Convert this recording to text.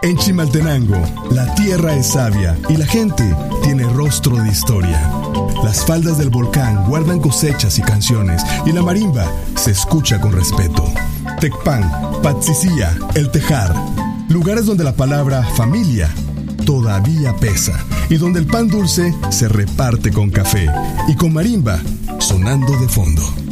En Chimaltenango, la tierra es sabia y la gente tiene rostro de historia. Las faldas del volcán guardan cosechas y canciones y la marimba se escucha con respeto. Tecpan, Patzicía, El Tejar, lugares donde la palabra familia todavía pesa y donde el pan dulce se reparte con café y con marimba sonando de fondo.